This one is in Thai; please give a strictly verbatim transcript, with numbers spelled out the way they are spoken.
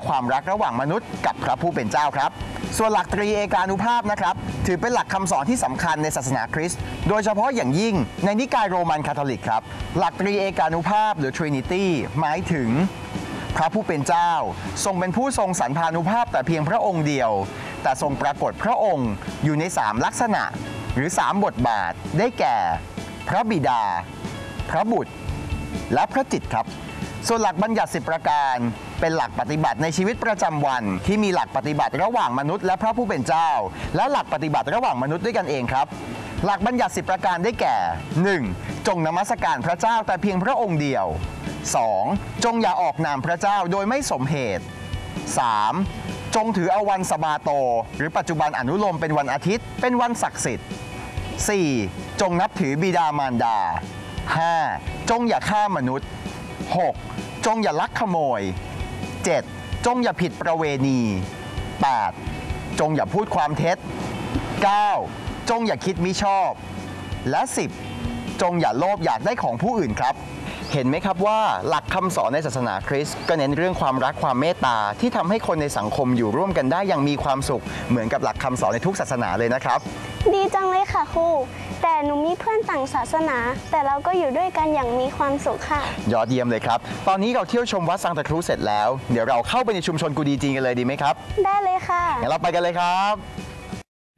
ความรักระหว่างมนุษย์กับพระผู้เป็นเจ้าครับส่วนหลักตรีเอกานุภาพนะครับถือเป็นหลักคำสอนที่สำคัญในศาสนาคริสต์โดยเฉพาะอย่างยิ่งในนิกายโรมันคาทอลิกครับหลักตรีเอกานุภาพหรือ Trinity หมายถึงพระผู้เป็นเจ้าทรงเป็นผู้ทรงสันพานุภาพแต่เพียงพระองค์เดียวแต่ทรงปรากฏพระองค์อยู่ในสามลักษณะหรือสามบทบาทได้แก่พระบิดาพระบุตรและพระจิตรครับส่วนหลักบัญญัติสิบประการเป็นหลักปฏิบัติในชีวิตประจำวันที่มีหลักปฏิบัติระหว่างมนุษย์และพระผู้เป็นเจ้าและหลักปฏิบัติระหว่างมนุษย์ด้วยกันเองครับหลักบัญญัติสิบประการได้แก่ หนึ่ง. จงนมัสการพระเจ้าแต่เพียงพระองค์เดียว สอง. จงอย่าออกนามพระเจ้าโดยไม่สมเหตุ สาม. จงถือเอาวันสะบาโตหรือปัจจุบันอนุโลมเป็นวันอาทิตย์เป็นวันศักดิ์สิทธิ์ สี่. จงนับถือบิดามารดา ห้า. จงอย่าฆ่ามนุษย์ หก. จงอย่าลักขโมย เจ็ด. จงอย่าผิดประเวณี แปด. จงอย่าพูดความเท็จ เก้า. จงอย่าคิดมิชอบและ สิบ. จงอย่าโลภอยากได้ของผู้อื่นครับเห็นไหมครับว่าหลักคำสอนในศาสนาคริสต์ก็เน้นเรื่องความรักความเมตตาที่ทำให้คนในสังคมอยู่ร่วมกันได้อย่างมีความสุขเหมือนกับหลักคำสอนในทุกศาสนาเลยนะครับดีจังเลยค่ะครูแต่หนูมีเพื่อนต่างศาสนาแต่เราก็อยู่ด้วยกันอย่างมีความสุขค่ะยอดเยี่ยมเลยครับตอนนี้เราเที่ยวชมวัดซังตาครูเสร็จแล้วเดี๋ยวเราเข้าไปในชุมชนกูดีจีนกันเลยดีไหมครับได้เลยค่ะงั้นเราไปกันเลยครับ